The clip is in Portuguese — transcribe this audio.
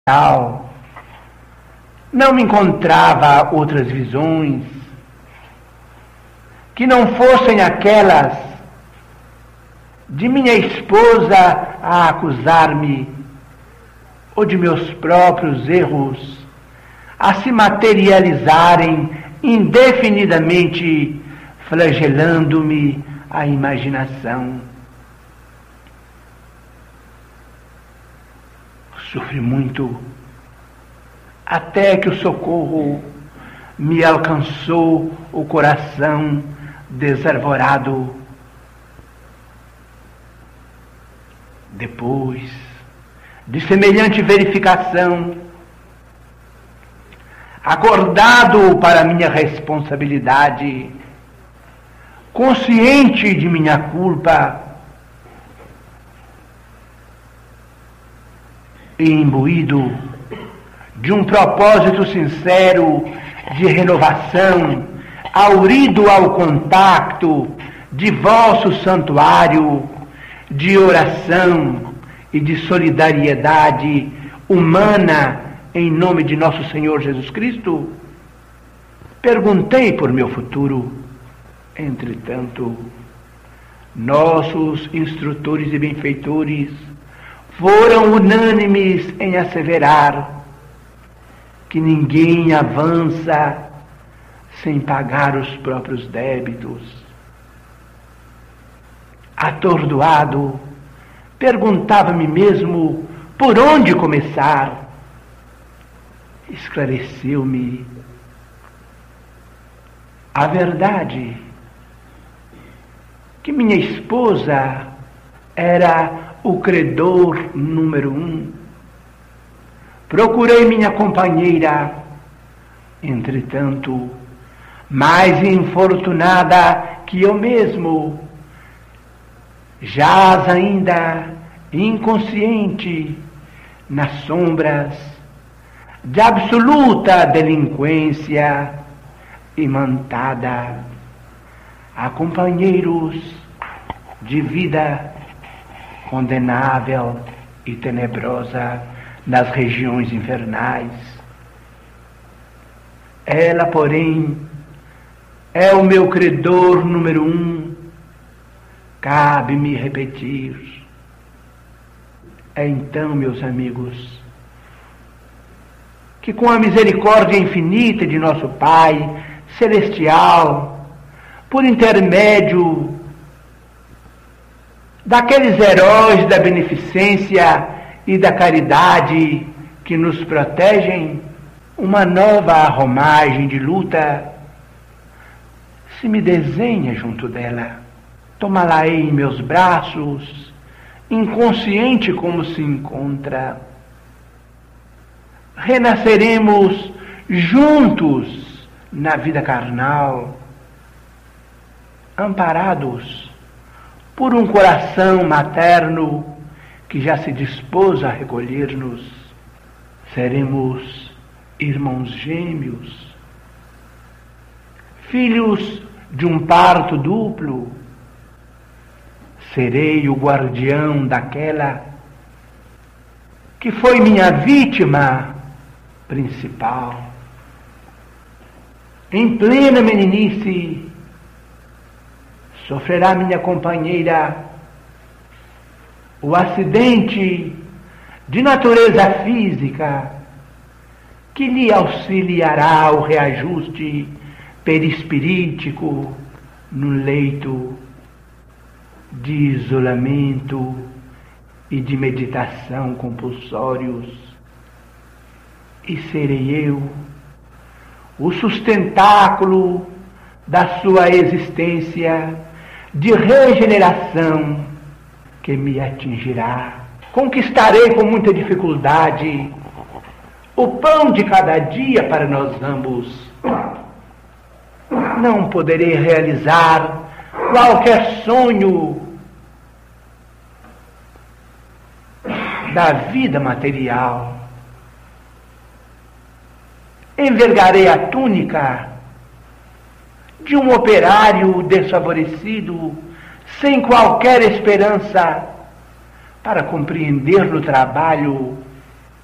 não me encontrava outras visões que não fossem aquelas de minha esposa a acusar-me, ou de meus próprios erros a se materializarem indefinidamente, flagelando-me a imaginação. Sofri muito, até que o socorro me alcançou o coração desarvorado. Depois de semelhante verificação, acordado para minha responsabilidade, consciente de minha culpa e imbuído de um propósito sincero de renovação, aurido ao contacto de vosso santuário, de oração e de solidariedade humana em nome de nosso Senhor Jesus Cristo, perguntei por meu futuro. Entretanto, nossos instrutores e benfeitores foram unânimes em asseverar que ninguém avança sem pagar os próprios débitos. Atordoado, perguntava-me mesmo por onde começar. Esclareceu-me a verdade que minha esposa era o credor número 1. Procurei minha companheira, entretanto, mais infortunada que eu mesmo, jaz ainda inconsciente nas sombras de absoluta delinquência, imantada a companheiros de vida condenável e tenebrosa nas regiões infernais. Ela, porém, é o meu credor número 1. Cabe-me repetir. Então, meus amigos, que com a misericórdia infinita de nosso Pai Celestial, por intermédio daqueles heróis da beneficência e da caridade que nos protegem, uma nova romagem de luta se me desenha junto dela. Tomá-la-ei em meus braços, inconsciente como se encontra. Renasceremos juntos na vida carnal, amparados por um coração materno que já se dispôs a recolher-nos. Seremos irmãos gêmeos, filhos de um parto duplo. Serei o guardião daquela que foi minha vítima principal. Em plena meninice, sofrerá minha companheira o acidente de natureza física que lhe auxiliará o reajuste perispirítico no leito de isolamento e de meditação compulsórios. E serei eu o sustentáculo da sua existência de regeneração que me atingirá. Conquistarei com muita dificuldade o pão de cada dia para nós ambos. Não poderei realizar qualquer sonho da vida material. Envergarei a túnica de um operário desfavorecido, sem qualquer esperança para compreender no trabalho